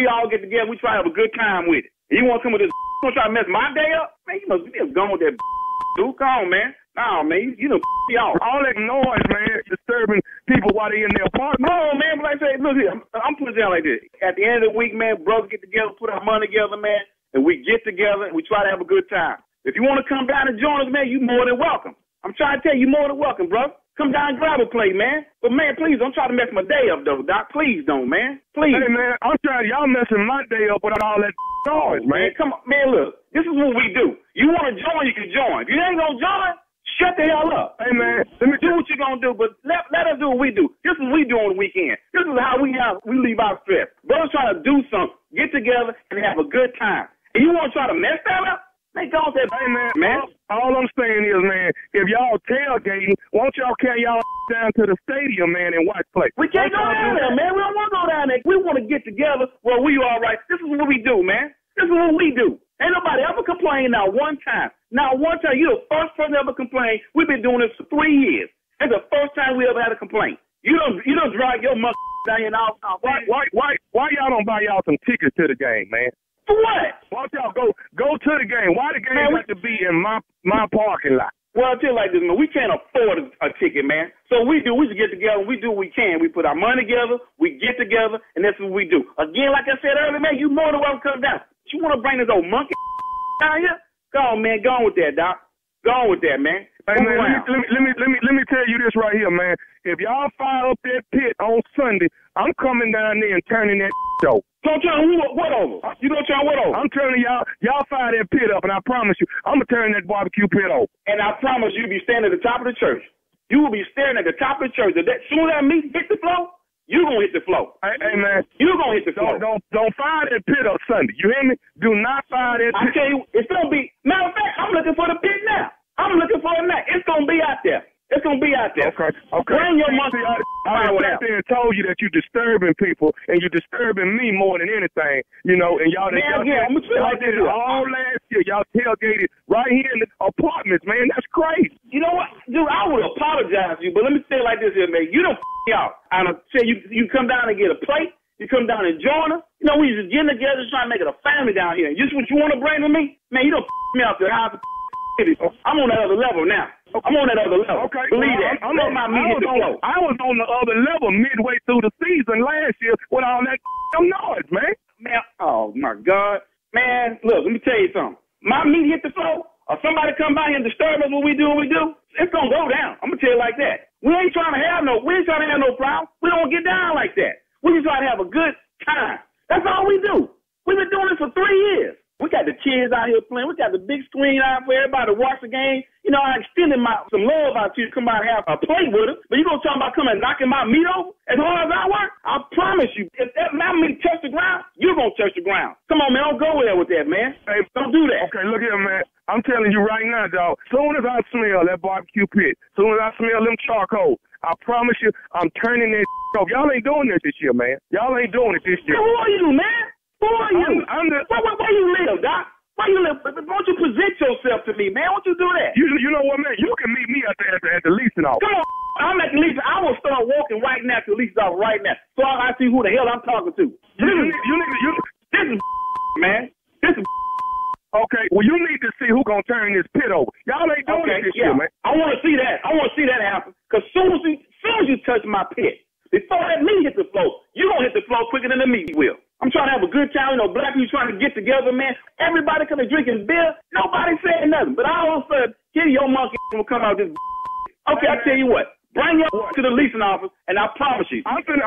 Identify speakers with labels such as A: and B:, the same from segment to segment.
A: we all get together, we try to have a good time with it. And you want to come with this, you want to try to mess my day up? Man, you must be gone with that dude. Come on, man. Nah, man, you know, y'all.
B: All that noise, man, disturbing people while they in their apartment.
A: No, man, but like I say, look here, I'm putting it down like this. At the end of the week, man, brothers get together, put our money together, man, and we get together and we try to have a good time. If you want to come down and join us, man, you more than welcome. I'm trying to tell you, more than welcome, bro. Come down and grab a plate, man. But, man, please don't try to mess my day up, though, Doc. Please don't, man. Please.
B: Hey, man, I'm trying. Y'all messing my day up with all that noise, man.
A: Come on, man, look. This is what we do. You want to join, you can join. If you ain't going to join, shut the hell up.
B: Hey, man, let me
A: do what you're going to do, but let us do what we do. This is what we do on the weekend. This is how we leave our stress. Brothers try to do something, get together, and have a good time. And you want to try to mess that up? Man, don't say,
B: hey, man. All I'm saying is, man, if y'all tailgating, won't y'all carry y'all down to the stadium, man, and watch play?
A: We can't go down there, man. We don't want to go down there. We want to get together where we are, right? This is what we do, man. This is what we do. Ain't nobody ever complained not one time. Not one time. You're the first person ever complained. We've been doing this for 3 years. It's the first time we ever had a complaint. You don't drag your mother down your house.
B: Why y'all don't buy y'all some tickets to the game, man?
A: For what?
B: Why don't y'all go to the game? Why the game have to be in my parking lot?
A: Well, I'll tell you like this, man. We can't afford a ticket, man. So we just get together and we do what we can. We put our money together, we get together, and that's what we do. Again, like I said earlier, man, you more than welcome to come down. You want to bring this old monkey down here? Go on, man. Go on with that, Doc. Go on with that, man.
B: Hey, man, let me tell you this right here, man. If y'all fire up that pit on Sunday, I'm coming down there and turning that over.
A: Don't turn what over? You gonna turn what over?
B: I'm turning y'all fire that pit up, and I promise you, I'm gonna turn that barbecue pit over.
A: And I promise you'll be standing at the top of the church. You will be staring at the top of the church. As soon as that meat hit the floor, you gonna hit the floor.
B: Hey, man,
A: you gonna hit the floor.
B: Don't fire that pit up Sunday. You hear me? Do not fire that pit.
A: I tell you, it's gonna be. Matter of fact, I'm looking for the pit now. I'm looking for it now. It's gonna be out there. It's gonna be out there.
B: Okay.
A: Bring your monkey.
B: I sat there and told you that you're disturbing people, and you're disturbing me more than anything, you know. And y'all did it all last year. Y'all tailgated right here in the apartments, man. That's crazy.
A: You know what, dude? I would apologize to you, but let me say it like this here, man. You don't out. I don't say you come down and get a plate. You come down and join us. You know, we just getting together, just trying to make it a family down here. Just what you want to bring to me, man. You don't me out there. I'm on that other level now. I'm on that other level.
B: Okay.
A: Believe that. I
B: was on the other level midway through the season last year with all that noise, man.
A: Man, oh my God. Man, look, let me tell you something. My meat hit the floor, or somebody come by here and disturb us what we do, it's gonna go down. I'm gonna tell you like that. We ain't trying to have no problem. We don't get down like that. We just try to have a good time. That's all we do. We've been doing this for 3 years. We got the kids out here playing. We got the big screen out for everybody to watch the game. You know, I extended some love out to you to come out and have a play with us. But you gonna talk about coming and knocking my meat over as hard as I work? I promise you, if my meat touch the ground, you're gonna touch the ground. Come on, man, don't go there with that, man. Hey, don't do that.
B: Okay, look here, man. I'm telling you right now, dog. Soon as I smell that barbecue pit, soon as I smell them charcoal, I promise you, I'm turning that off. Y'all ain't doing this year, man. Y'all ain't doing it this year.
A: Who are you, man? Who are you? Where you live, Doc? Where you live? Won't you present yourself to me, man? Won't you do that?
B: You know what, man? You can meet me at the leasing office.
A: Come on, I'm at the leasing. I will start walking right now to the leasing office right now, so I see who the hell I'm talking to. This is man. This is.
B: Okay, well, you need to see who gonna turn this pit over. Y'all ain't doing it this year, man.
A: I want to see that. I want to see that happen. Because soon as you touch my pit, before that meat hit the floor, you gonna hit the floor quicker than the meat will. I'm trying to have a good time. You know, black people trying to get together, man. Everybody coming drinking beer. Nobody saying nothing. But all of a sudden, here your monkey will come out this. Okay, I tell you what. Bring your to the leasing office, and I promise you.
B: I'm finna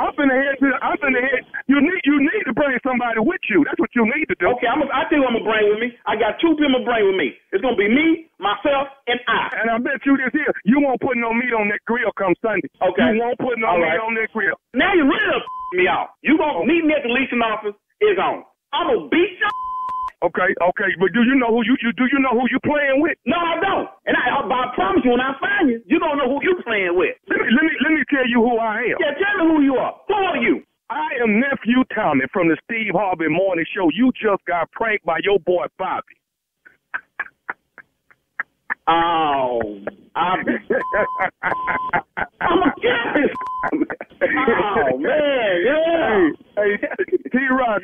B: head. You need to bring somebody with you. That's what you need to do.
A: Okay, I tell you what I'm gonna bring with me. I got 2 people to bring with me. It's gonna be me, myself, and I.
B: And I bet you this here, you won't put no meat on that grill come Sunday.
A: Okay.
B: You won't put no meat on that grill.
A: Now you really done me off. You gonna meet me at the leasing office? Is on. I'm gonna beat you.
B: Okay, but do you know who you playing with?
A: No, I don't. And I promise you, when I find you, you don't know who you playing with.
B: Let me tell you who I am.
A: Yeah, tell me who you are. Who are you?
B: I am Nephew Tommy from the Steve Harvey Morning Show. You just got pranked by your boy Bobby.
A: Oh, I'm a kid. Oh man, yeah.
B: Hey, T-Rock.